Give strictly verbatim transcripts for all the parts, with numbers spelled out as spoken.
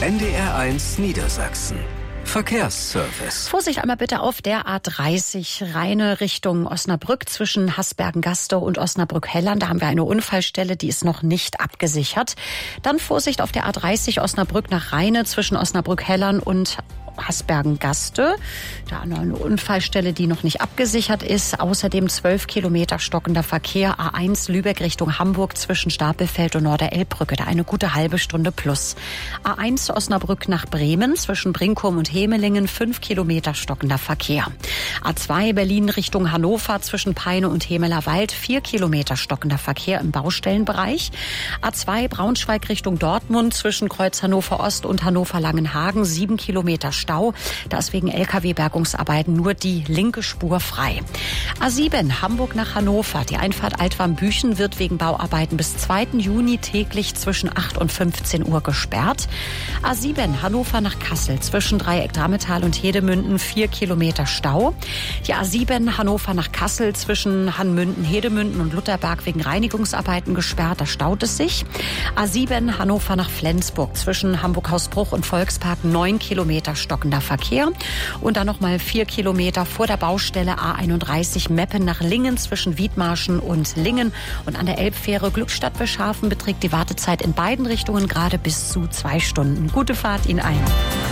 N D R eins Niedersachsen. Verkehrsservice. Vorsicht einmal bitte auf der A dreißig, Rheine Richtung Osnabrück zwischen Hasbergen-Gastow und Osnabrück-Hellern. Da haben wir eine Unfallstelle, die ist noch nicht abgesichert. Dann Vorsicht auf der A dreißig Osnabrück nach Rheine zwischen Osnabrück-Hellern und Hasbergen-Gastow. Da noch eine Unfallstelle, die noch nicht abgesichert ist. Außerdem zwölf Kilometer stockender Verkehr. A eins Lübeck Richtung Hamburg zwischen Stapelfeld und Norderelbbrücke. Da eine gute halbe Stunde plus. A eins Osnabrück nach Bremen zwischen Brinkum und Hemelingen. fünf Kilometer stockender Verkehr. A zwei Berlin Richtung Hannover zwischen Peine und Hemelerwald. vier Kilometer stockender Verkehr im Baustellenbereich. A zwei Braunschweig Richtung Dortmund zwischen Kreuz Hannover Ost und Hannover Langenhagen. sieben Kilometer Stau. Da ist wegen L K W-Bergungsarbeiten nur die linke Spur frei. A sieben Hamburg nach Hannover. Die Einfahrt Altwarmbüchen wird wegen Bauarbeiten bis zweiten Juni täglich zwischen acht und fünfzehn Uhr gesperrt. A sieben Hannover nach Kassel zwischen Dreieck Drammetal und Hedemünden vier Kilometer Stau. Die A sieben Hannover nach Kassel zwischen Hannmünden, Hedemünden und Lutherberg wegen Reinigungsarbeiten gesperrt. Da staut es sich. A sieben Hannover nach Flensburg zwischen Hamburg-Hausbruch und Volkspark neun Kilometer stockender Verkehr. Und dann nochmal vier Kilometer vor der Baustelle A einunddreißig Meppen nach Lingen zwischen Wiedmarschen und Lingen. Und an der Elbfähre Glückstadt-Wischhafen beträgt die Wartezeit in beiden Richtungen gerade bis zu zwei Stunden. Gute Fahrt Ihnen allen.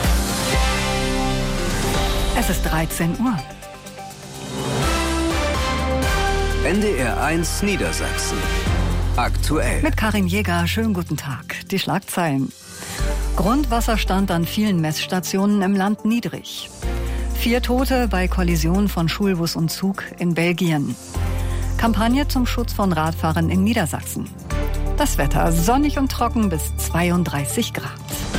Es ist dreizehn Uhr. N D R eins Niedersachsen. Aktuell. Mit Karin Jäger, schönen guten Tag. Die Schlagzeilen. Grundwasserstand an vielen Messstationen im Land niedrig. Vier Tote bei Kollision von Schulbus und Zug in Belgien. Kampagne zum Schutz von Radfahrern in Niedersachsen. Das Wetter sonnig und trocken bis zweiunddreißig Grad.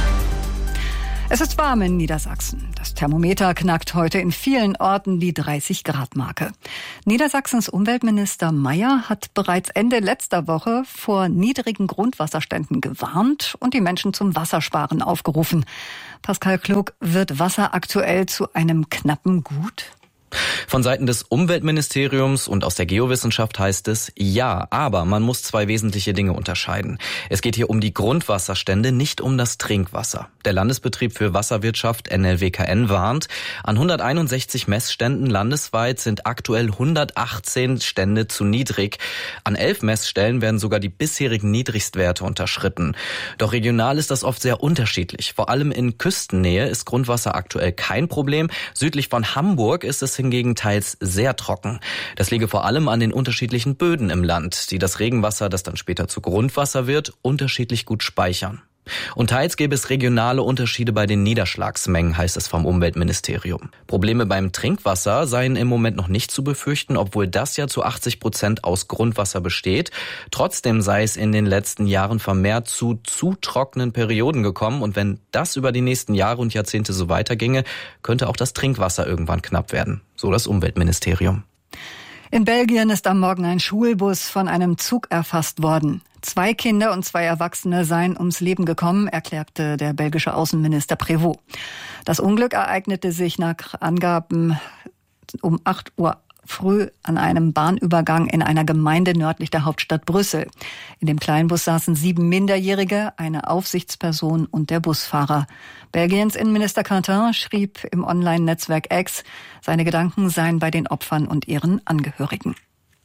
Es ist warm in Niedersachsen. Das Thermometer knackt heute in vielen Orten die dreißig Grad Marke. Niedersachsens Umweltminister Mayer hat bereits Ende letzter Woche vor niedrigen Grundwasserständen gewarnt und die Menschen zum Wassersparen aufgerufen. Pascal Klug, wird Wasser aktuell zu einem knappen Gut? Von Seiten des Umweltministeriums und aus der Geowissenschaft heißt es, ja, aber man muss zwei wesentliche Dinge unterscheiden. Es geht hier um die Grundwasserstände, nicht um das Trinkwasser. Der Landesbetrieb für Wasserwirtschaft N L W K N warnt, an hunderteinundsechzig Messständen landesweit sind aktuell hundertachtzehn Stände zu niedrig. An elf Messstellen werden sogar die bisherigen Niedrigstwerte unterschritten. Doch regional ist das oft sehr unterschiedlich. Vor allem in Küstennähe ist Grundwasser aktuell kein Problem. Südlich von Hamburg ist es hingegen teils sehr trocken. Das liege vor allem an den unterschiedlichen Böden im Land, die das Regenwasser, das dann später zu Grundwasser wird, unterschiedlich gut speichern. Und teils gäbe es regionale Unterschiede bei den Niederschlagsmengen, heißt es vom Umweltministerium. Probleme beim Trinkwasser seien im Moment noch nicht zu befürchten, obwohl das ja zu achtzig Prozent aus Grundwasser besteht. Trotzdem sei es in den letzten Jahren vermehrt zu zu trockenen Perioden gekommen. Und wenn das über die nächsten Jahre und Jahrzehnte so weiterginge, könnte auch das Trinkwasser irgendwann knapp werden. So das Umweltministerium. In Belgien ist am Morgen ein Schulbus von einem Zug erfasst worden. Zwei Kinder und zwei Erwachsene seien ums Leben gekommen, erklärte der belgische Außenminister Prévost. Das Unglück ereignete sich nach Angaben um acht Uhr früh an einem Bahnübergang in einer Gemeinde nördlich der Hauptstadt Brüssel. In dem Kleinbus saßen sieben Minderjährige, eine Aufsichtsperson und der Busfahrer. Belgiens Innenminister Quentin schrieb im Online-Netzwerk X, seine Gedanken seien bei den Opfern und ihren Angehörigen.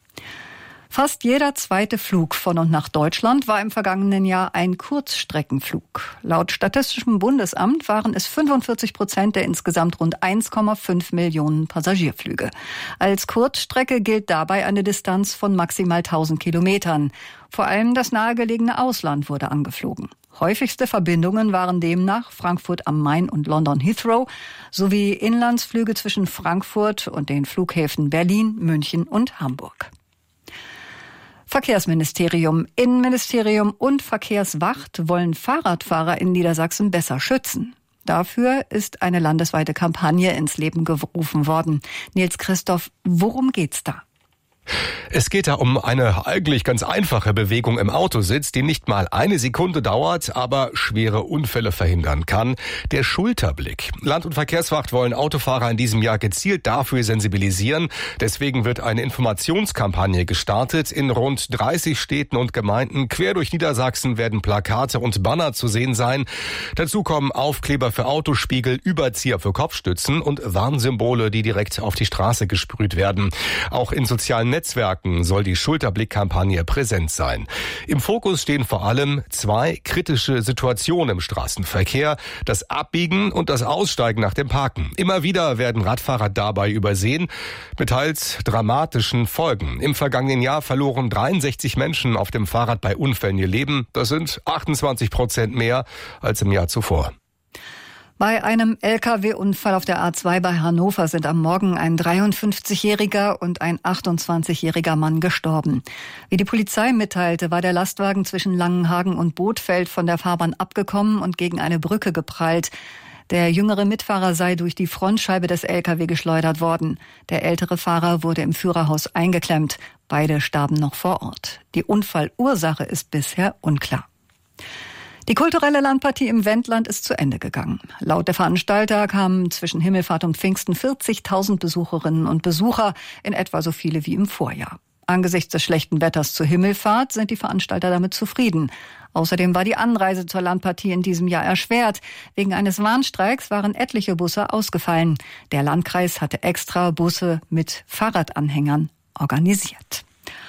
Fast jeder zweite Flug von und nach Deutschland war im vergangenen Jahr ein Kurzstreckenflug. Laut Statistischem Bundesamt waren es fünfundvierzig Prozent der insgesamt rund eins Komma fünf Millionen Passagierflüge. Als Kurzstrecke gilt dabei eine Distanz von maximal tausend Kilometern. Vor allem das nahegelegene Ausland wurde angeflogen. Häufigste Verbindungen waren demnach Frankfurt am Main und London Heathrow sowie Inlandsflüge zwischen Frankfurt und den Flughäfen Berlin, München und Hamburg. Verkehrsministerium, Innenministerium und Verkehrswacht wollen Fahrradfahrer in Niedersachsen besser schützen. Dafür ist eine landesweite Kampagne ins Leben gerufen worden. Nils Christoph, worum geht's da? Es geht da um eine eigentlich ganz einfache Bewegung im Autositz, die nicht mal eine Sekunde dauert, aber schwere Unfälle verhindern kann. Der Schulterblick. Land- und Verkehrswacht wollen Autofahrer in diesem Jahr gezielt dafür sensibilisieren. Deswegen wird eine Informationskampagne gestartet. In rund dreißig Städten und Gemeinden quer durch Niedersachsen werden Plakate und Banner zu sehen sein. Dazu kommen Aufkleber für Autospiegel, Überzieher für Kopfstützen und Warnsymbole, die direkt auf die Straße gesprüht werden. Auch in sozialen Netzwerken soll die Schulterblick-Kampagne präsent sein. Im Fokus stehen vor allem zwei kritische Situationen im Straßenverkehr: das Abbiegen und das Aussteigen nach dem Parken. Immer wieder werden Radfahrer dabei übersehen, mit teils dramatischen Folgen. Im vergangenen Jahr verloren dreiundsechzig Menschen auf dem Fahrrad bei Unfällen ihr Leben. Das sind achtundzwanzig Prozent mehr als im Jahr zuvor. Bei einem L K W-Unfall auf der A zwei bei Hannover sind am Morgen ein dreiundfünfzigjähriger und ein achtundzwanzigjähriger Mann gestorben. Wie die Polizei mitteilte, war der Lastwagen zwischen Langenhagen und Bothfeld von der Fahrbahn abgekommen und gegen eine Brücke geprallt. Der jüngere Mitfahrer sei durch die Frontscheibe des L K W geschleudert worden. Der ältere Fahrer wurde im Führerhaus eingeklemmt. Beide starben noch vor Ort. Die Unfallursache ist bisher unklar. Die kulturelle Landpartie im Wendland ist zu Ende gegangen. Laut der Veranstalter kamen zwischen Himmelfahrt und Pfingsten vierzigtausend Besucherinnen und Besucher, in etwa so viele wie im Vorjahr. Angesichts des schlechten Wetters zur Himmelfahrt sind die Veranstalter damit zufrieden. Außerdem war die Anreise zur Landpartie in diesem Jahr erschwert. Wegen eines Warnstreiks waren etliche Busse ausgefallen. Der Landkreis hatte extra Busse mit Fahrradanhängern organisiert.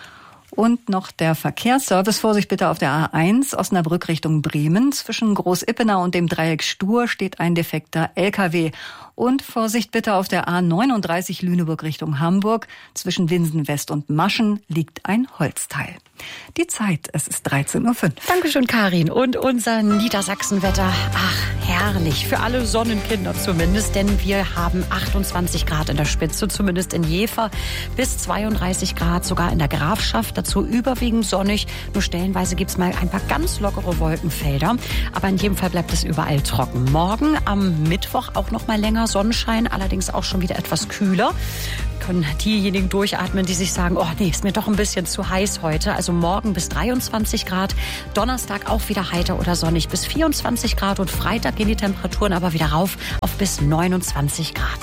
Und noch der Verkehrsservice. Vorsicht bitte auf der A eins, Osnabrück Richtung Bremen. Zwischen Groß-Ippenau und dem Dreieck Stur steht ein defekter L K W. Und Vorsicht bitte auf der A neununddreißig Lüneburg Richtung Hamburg. Zwischen Winsen West und Maschen liegt ein Holzteil. Die Zeit, es ist dreizehn Uhr fünf. Dankeschön, Karin. Und unser Niedersachsenwetter, ach, herrlich. Für alle Sonnenkinder zumindest, denn wir haben achtundzwanzig Grad in der Spitze, zumindest in Jever, bis zweiunddreißig Grad sogar in der Grafschaft. Dazu überwiegend sonnig. Nur stellenweise gibt's mal ein paar ganz lockere Wolkenfelder. Aber in jedem Fall bleibt es überall trocken. Morgen am Mittwoch auch noch mal länger Sonnenschein, allerdings auch schon wieder etwas kühler. Können diejenigen durchatmen, die sich sagen, oh nee, ist mir doch ein bisschen zu heiß heute. Also morgen bis dreiundzwanzig Grad, Donnerstag auch wieder heiter oder sonnig bis vierundzwanzig Grad und Freitag gehen die Temperaturen aber wieder rauf auf bis neunundzwanzig Grad.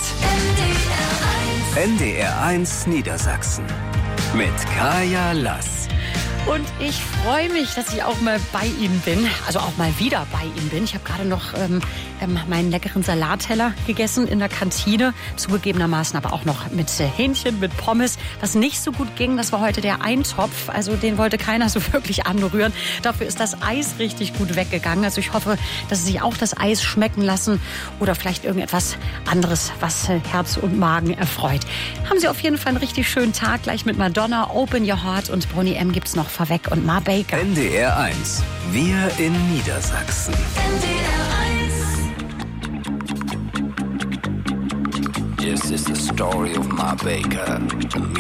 N D R eins Niedersachsen mit Kaya Lass. Und ich freue mich, dass ich auch mal bei Ihnen bin, also auch mal wieder bei Ihnen bin. Ich habe gerade noch ähm, meinen leckeren Salatteller gegessen in der Kantine, zugegebenermaßen aber auch noch mit Hähnchen, mit Pommes. Was nicht so gut ging, das war heute der Eintopf, also den wollte keiner so wirklich anrühren. Dafür ist das Eis richtig gut weggegangen. Also ich hoffe, dass Sie sich auch das Eis schmecken lassen oder vielleicht irgendetwas anderes, was Herz und Magen erfreut. Haben Sie auf jeden Fall einen richtig schönen Tag, gleich mit Madonna, Open Your Heart und Boney M. gibt's noch vorweg und Ma Baker. N D R eins, wir in Niedersachsen. N D R eins. This is the story of Ma Baker.